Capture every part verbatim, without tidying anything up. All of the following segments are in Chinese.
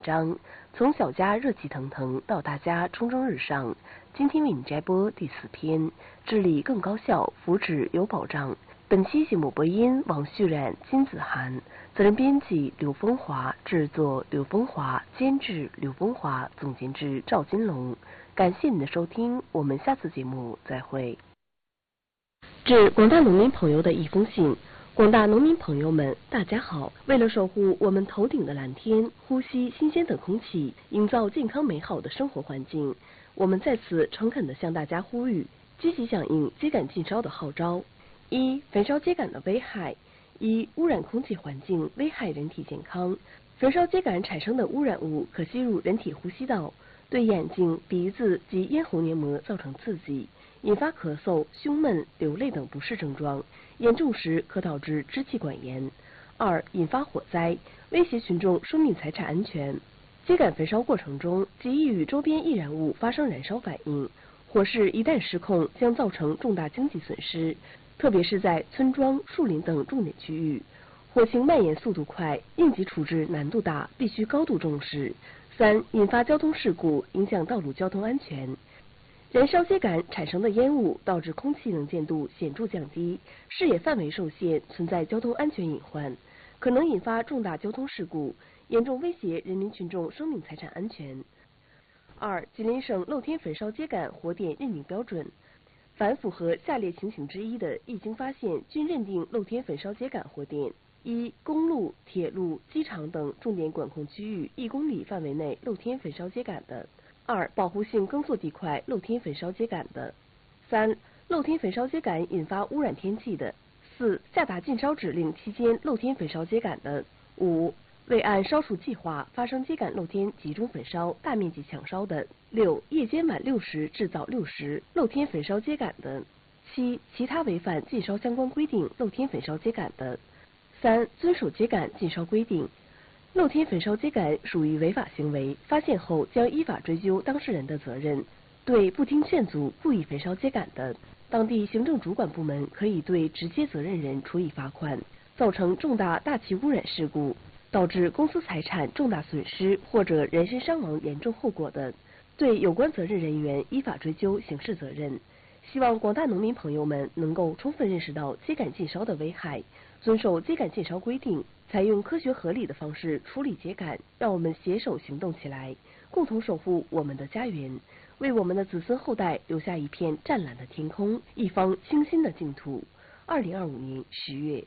章从小家热气腾腾到大家蒸蒸日上，今天为你摘播第四篇，治理更高效，福祉有保障。本期节目播音王旭冉、金子涵，责任编辑刘风华，制作刘风华，监制刘风华，总监制赵金龙。感谢您的收听，我们下次节目再会。致广大农民朋友的一封信。广大农民朋友们，大家好！为了守护我们头顶的蓝天，呼吸新鲜的空气，营造健康美好的生活环境，我们在此诚恳地向大家呼吁，积极响应秸秆禁烧的号召。一、焚烧秸秆的危害：一、污染空气环境，危害人体健康。焚烧秸秆产生的污染物可吸入人体呼吸道，对眼睛、鼻子及咽喉黏膜造成刺激，引发咳嗽、胸闷、流泪等不适症状，严重时可导致支气管炎。二、引发火灾，威胁群众生命财产安全。秸秆焚烧过程中极易与周边易燃物发生燃烧反应，火势一旦失控，将造成重大经济损失，特别是在村庄、树林等重点区域。火情蔓延速度快，应急处置难度大，必须高度重视。三、引发交通事故，影响道路交通安全。燃烧秸秆产生的烟雾导致空气能见度显著降低，视野范围受限，存在交通安全隐患，可能引发重大交通事故，严重威胁人民群众生命财产安全。二、吉林省露天焚烧秸秆火点认定标准，凡符合下列情形之一的，一经发现均认定露天焚烧秸秆火点：一、公路、铁路、机场等重点管控区域一公里范围内露天焚烧秸秆的；二、保护性耕作地块露天焚烧秸秆的；三、露天焚烧秸秆引发污染天气的；四、下达禁烧指令期间露天焚烧秸秆的；五、未按烧除计划发生秸秆露天集中焚烧、大面积抢烧的；六、夜间晚六时至早六时露天焚烧秸秆的；七、其他违反禁烧相关规定露天焚烧秸秆的。三、遵守秸秆禁烧规定，露天焚烧秸秆属于违法行为，发现后将依法追究当事人的责任。对不听劝阻、故意焚烧秸秆的，当地行政主管部门可以对直接责任人处以罚款。造成重大大气污染事故，导致公司财产重大损失或者人身伤亡严重后果的，对有关责任人员依法追究刑事责任。希望广大农民朋友们能够充分认识到秸秆禁烧的危害，遵守秸秆禁烧规定，采用科学合理的方式处理秸秆。让我们携手行动起来，共同守护我们的家园，为我们的子孙后代留下一片湛蓝的天空，一方清新的净土。二零二五年十月。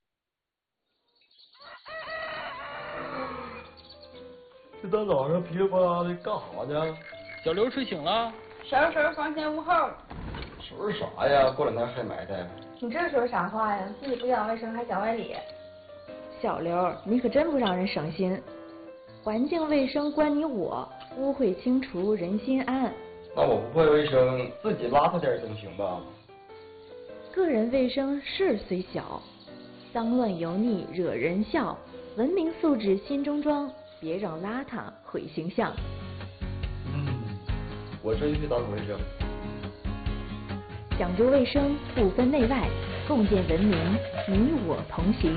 这大早上噼里啪啦的干啥呢？ 小刘睡醒了， 收拾收拾房前屋后。 收拾啥呀？过两天还埋汰。 你这说啥话呀？自己不讲卫生还讲外理。 小刘，你可真不让人省心。环境卫生关你我，污秽清除人心安。 那我不会卫生，自己邋遢点总行吧？ 个人卫生事儿虽小，脏乱油腻惹人笑。文明素质心中装，别让邋遢毁形象。 嗯，我真去打扫卫生。 讲究卫生，不分内外，共建文明，你我同行。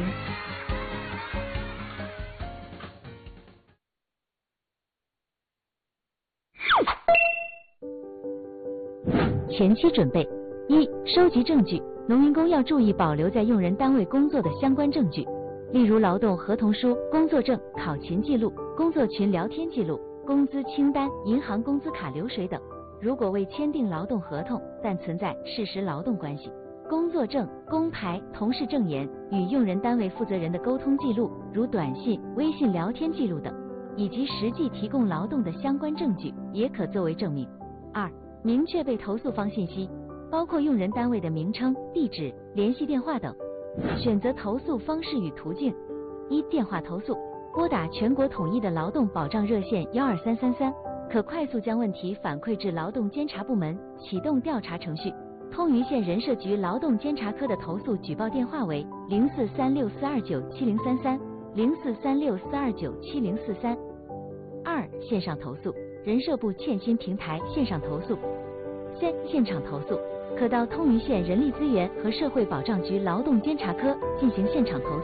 前期准备：一、收集证据。农民工要注意保留在用人单位工作的相关证据，例如劳动合同书、工作证、考勤记录、工作群聊天记录、工资清单、银行工资卡流水等。如果未签订劳动合同，但存在事实劳动关系，工作证、工牌、同事证言与用人单位负责人的沟通记录，如短信、微信聊天记录等，以及实际提供劳动的相关证据，也可作为证明。二、明确被投诉方信息，包括用人单位的名称、地址、联系电话等。选择投诉方式与途径：一、电话投诉，拨打全国统一的劳动保障热线幺二三三三，可快速将问题反馈至劳动监察部门，启动调查程序。通榆县人社局劳动监察科的投诉举报电话为零四三六四二九七零三三、零四三六四二九七零四三。二、线上投诉，人社部欠薪平台线上投诉。三、现场投诉，可到通榆县人力资源和社会保障局劳动监察科进行现场投诉，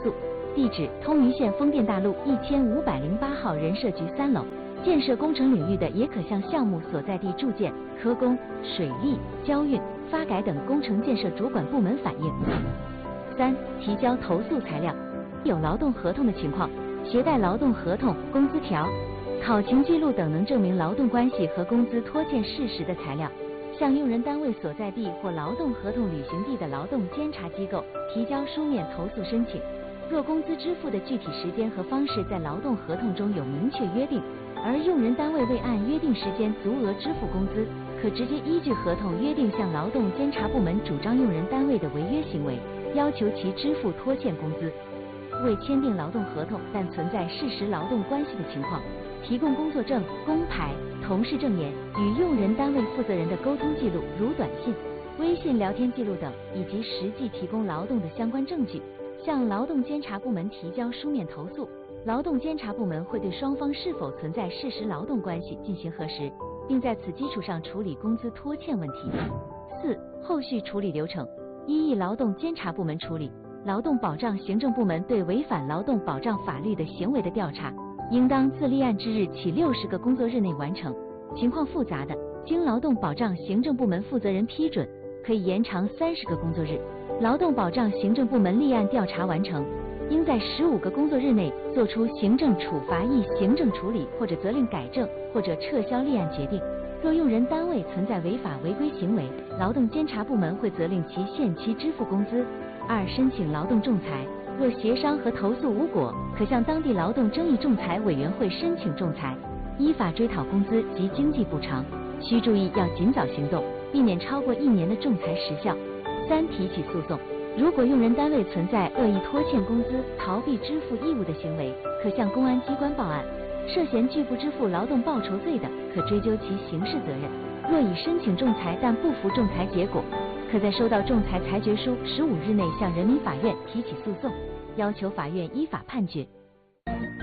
地址：通榆县丰店大路一千五百零八号人社局三楼。建设工程领域的，也可向项目所在地住建、科工、水利、交运、发改等工程建设主管部门反映。三、提交投诉材料。有劳动合同的情况，携带劳动合同、工资条、考勤记录等能证明劳动关系和工资拖欠事实的材料，向用人单位所在地或劳动合同履行地的劳动监察机构提交书面投诉申请。若工资支付的具体时间和方式在劳动合同中有明确约定，而用人单位未按约定时间足额支付工资，可直接依据合同约定向劳动监察部门主张用人单位的违约行为，要求其支付拖欠工资。未签订劳动合同但存在事实劳动关系的情况，提供工作证、工牌、同事证言与用人单位负责人的沟通记录，如短信、微信聊天记录等，以及实际提供劳动的相关证据，向劳动监察部门提交书面投诉。劳动监察部门会对双方是否存在事实劳动关系进行核实，并在此基础上处理工资拖欠问题。四、后续处理流程：一、依劳动监察部门处理。劳动保障行政部门对违反劳动保障法律的行为的调查，应当自立案之日起六十个工作日内完成。情况复杂的，经劳动保障行政部门负责人批准，可以延长三十个工作日。劳动保障行政部门立案调查完成，应在十五个工作日内作出行政处罚役行政处理或者责令改正或者撤销立案决定。若用人单位存在违法违规行为，劳动监察部门会责令其限期支付工资。二、申请劳动仲裁，若协商和投诉无果，可向当地劳动争议仲裁委员会申请仲裁，依法追讨工资及经济补偿。需注意要尽早行动，避免超过一年的仲裁时效。三、提起诉讼，如果用人单位存在恶意拖欠工资、逃避支付义务的行为，可向公安机关报案。涉嫌拒不支付劳动报酬罪的，可追究其刑事责任。若已申请仲裁但不服仲裁结果，可在收到仲裁裁决书十五日内向人民法院提起诉讼，要求法院依法判决。